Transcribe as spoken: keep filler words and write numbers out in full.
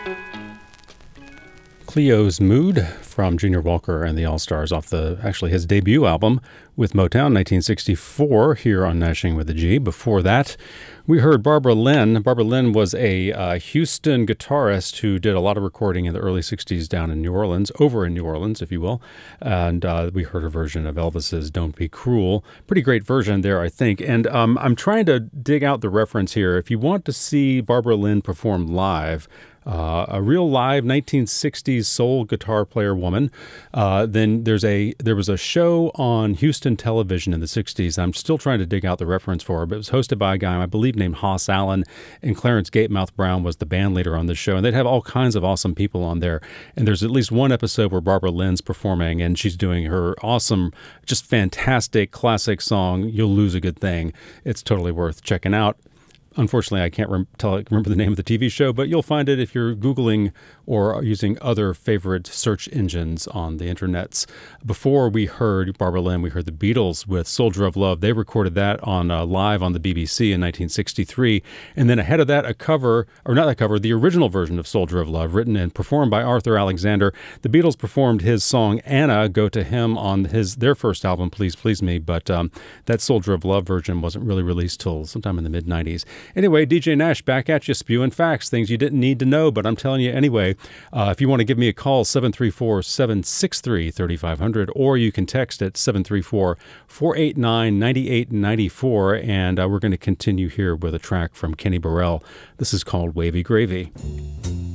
Cleo's Mood from Junior Walker and the All-Stars off the actually his debut album with Motown, nineteen sixty-four, here on Nashing with a G. Before that, we heard Barbara Lynn. Barbara Lynn was a uh, Houston guitarist who did a lot of recording in the early sixties down in New Orleans, over in New Orleans, if you will. And uh, we heard her version of Elvis's Don't Be Cruel. Pretty great version there, I think. And um, I'm trying to dig out the reference here. If you want to see Barbara Lynn perform live, Uh, a real live nineteen sixties soul guitar player woman. Uh, then there's a there was a show on Houston television in the sixties. I'm still trying to dig out the reference for it, but it was hosted by a guy I believe named Hoss Allen, and Clarence Gatemouth Brown was the band leader on the show. And they'd have all kinds of awesome people on there. And there's at least one episode where Barbara Lynn's performing, and she's doing her awesome, just fantastic classic song, You'll Lose a Good Thing. It's totally worth checking out. Unfortunately, I can't rem- tell, remember the name of the T V show, but you'll find it if you're Googling or using other favorite search engines on the internets. Before we heard Barbara Lynn, we heard the Beatles with Soldier of Love. They recorded that on uh, live on the B B C in nineteen sixty-three. And then ahead of that, a cover, or not a cover, the original version of Soldier of Love, written and performed by Arthur Alexander. The Beatles performed his song Anna, Go to Him, on his their first album, Please Please Me. But um, that Soldier of Love version wasn't really released till sometime in the mid nineties. Anyway, D J Nash back at you, spewing facts, things you didn't need to know, but I'm telling you anyway. Uh, if you want to give me a call, seven three four, seven six three, three five zero zero, or you can text at seven three four, four eight nine, nine eight nine four, and uh, we're going to continue here with a track from Kenny Burrell. This is called Wavy Gravy.